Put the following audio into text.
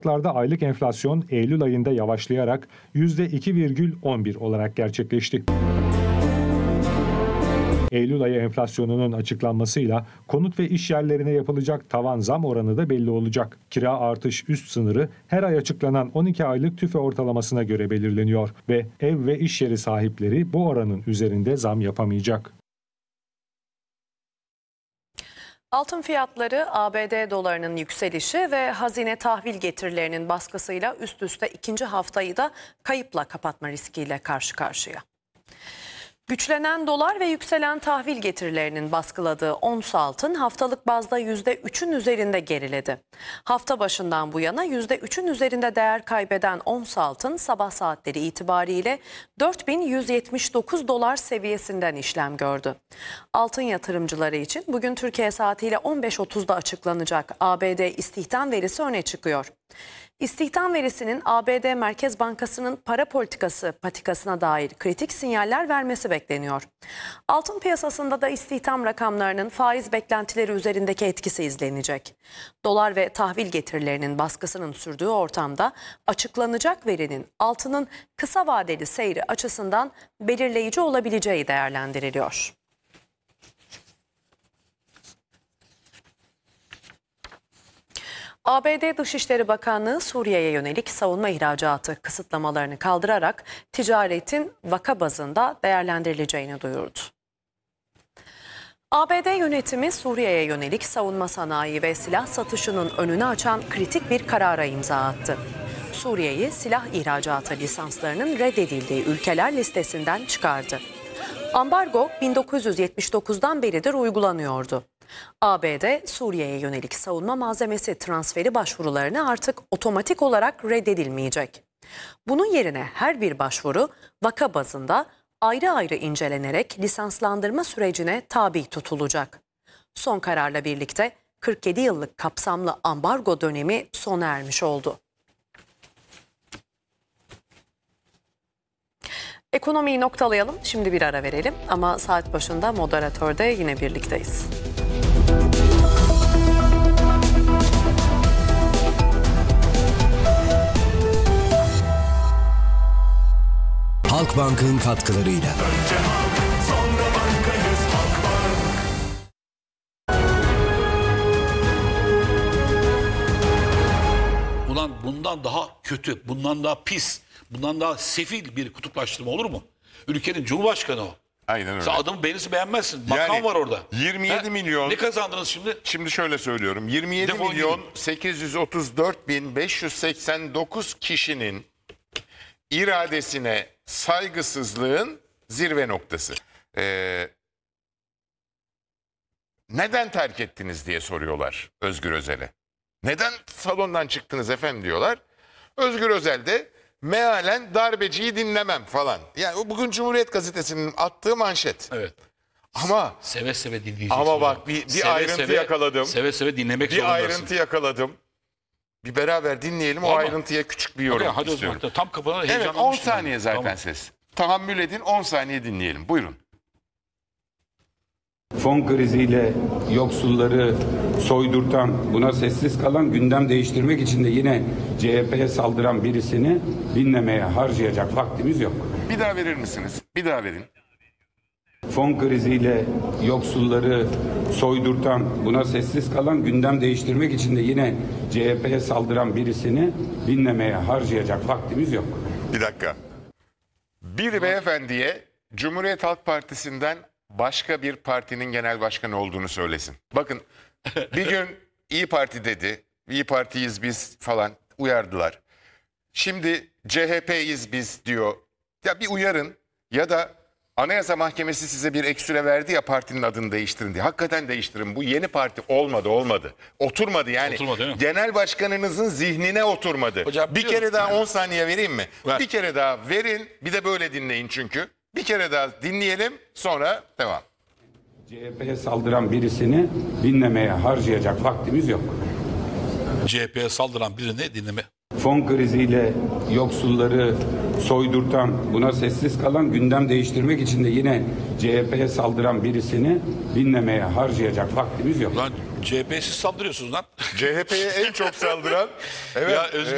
Aylık enflasyon Eylül ayında yavaşlayarak %2,11 olarak gerçekleşti. Eylül ayı enflasyonunun açıklanmasıyla konut ve iş yerlerine yapılacak tavan zam oranı da belli olacak. Kira artış üst sınırı her ay açıklanan 12 aylık TÜFE ortalamasına göre belirleniyor ve ev ve iş yeri sahipleri bu oranın üzerinde zam yapamayacak. Altın fiyatları, ABD dolarının yükselişi ve hazine tahvil getirilerinin baskısıyla üst üste ikinci haftayı da kayıpla kapatma riskiyle karşı karşıya. Güçlenen dolar ve yükselen tahvil getirilerinin baskıladığı ons altın haftalık bazda %3'ün üzerinde geriledi. Hafta başından bu yana %3'ün üzerinde değer kaybeden ons altın sabah saatleri itibariyle 4.179 dolar seviyesinden işlem gördü. Altın yatırımcıları için bugün Türkiye saatiyle 15.30'da açıklanacak ABD istihdam verisi öne çıkıyor. İstihdam verisinin ABD Merkez Bankası'nın para patikasına dair kritik sinyaller vermesi bekleniyor. Altın piyasasında da istihdam rakamlarının faiz beklentileri üzerindeki etkisi izlenecek. Dolar ve tahvil getirilerinin baskısının sürdüğü ortamda açıklanacak verinin altının kısa vadeli seyri açısından belirleyici olabileceği değerlendiriliyor. ABD Dışişleri Bakanlığı Suriye'ye yönelik savunma ihracatı kısıtlamalarını kaldırarak ticaretin vaka bazında değerlendirileceğini duyurdu. ABD yönetimi Suriye'ye yönelik savunma sanayi ve silah satışının önünü açan kritik bir karara imza attı. Suriye'yi silah ihracatı lisanslarının reddedildiği ülkeler listesinden çıkardı. Ambargo 1979'dan beridir uygulanıyordu. ABD, Suriye'ye yönelik savunma malzemesi transferi başvurularını artık otomatik olarak reddedilmeyecek. Bunun yerine her bir başvuru vaka bazında ayrı ayrı incelenerek lisanslandırma sürecine tabi tutulacak. Son kararla birlikte 47 yıllık kapsamlı ambargo dönemi sona ermiş oldu. Ekonomiyi noktalayalım, şimdi bir ara verelim ama saat başında moderatörde yine birlikteyiz. Halkbank'ın katkılarıyla. Önce halk, sonra bankayız Halkbank. Ulan bundan daha kötü, bundan daha pis, bundan daha sefil bir kutuplaştırma olur mu? Ülkenin Cumhurbaşkanı o. Aynen öyle. Sen adamı beğenmezsin. Makam Yani var orada. 27 milyon. Ne kazandınız şimdi? Şimdi şöyle söylüyorum. 27 Defol milyon gidin. 834 bin 589 kişinin iradesine saygısızlığın zirve noktası. Neden terk ettiniz diye soruyorlar Özgür Özel'e. Neden salondan çıktınız efendim diyorlar. Özgür Özel de mealen darbeciyi dinlemem falan. Yani o bugün Cumhuriyet Gazetesi'nin attığı manşet. Evet. Ama Seve seve dinleyeceksin. Ama bak bir ayrıntı yakaladım. Seve seve dinlemek Bir zorundasın. ayrıntı yakaladım. Bir beraber dinleyelim. O Tamam. ayrıntıya küçük bir yorum Hadi o istiyorum. zaman. Tam kapına Evet, heyecanlanmıştım. 10 saniye zaten Tamam. ses. Tahammül edin, 10 saniye dinleyelim. Buyurun. Fon kriziyle yoksulları soydurtan, buna sessiz kalan, gündem değiştirmek için de yine CHP'ye saldıran birisini dinlemeye harcayacak vaktimiz yok. Bir daha verir misiniz? Bir daha verin. Fon kriziyle yoksulları soydurtan, buna sessiz kalan, gündem değiştirmek için de yine CHP'ye saldıran birisini dinlemeye harcayacak vaktimiz yok. Bir dakika. Bir beyefendiye Cumhuriyet Halk Partisi'nden başka bir partinin genel başkanı olduğunu söylesin. Bakın bir gün İyi Parti dedi. İyi Partiyiz biz falan uyardılar. Şimdi CHP'yiz biz diyor. Ya bir uyarın ya da Anayasa Mahkemesi size bir ek süre verdi ya partinin adını değiştirin diye. Hakikaten değiştirin. Bu yeni parti olmadı. Oturmadı yani. Oturmadı, değil mi? Genel başkanınızın zihnine oturmadı. Hocam, bir biliyorum. kere daha 10 saniye vereyim mi? Ver. Bir kere daha verin. Bir de böyle dinleyin çünkü. Bir kere daha dinleyelim sonra devam. CHP'ye saldıran birisini dinlemeye harcayacak vaktimiz yok. CHP'ye saldıran birini dinleme. Fon kriziyle yoksulları soydurtan, buna sessiz kalan, gündem değiştirmek için de yine CHP'ye saldıran birisini dinlemeye harcayacak vaktimiz yok. Lan CHP'ye siz saldırıyorsunuz lan. CHP'ye en çok saldıran evet, Ya Özgür